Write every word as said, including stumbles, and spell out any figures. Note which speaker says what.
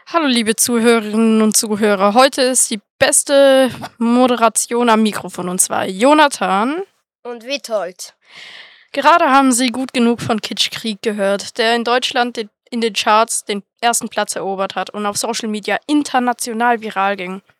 Speaker 1: Hallo liebe Zuhörerinnen und Zuhörer. Heute ist die beste Moderation am Mikrofon und zwar Jonathan.
Speaker 2: Und Witold.
Speaker 1: Gerade haben Sie Gut genug von Kitschkrieg gehört, der in Deutschland den, in den Charts den ersten Platz erobert hat und auf Social Media international viral ging.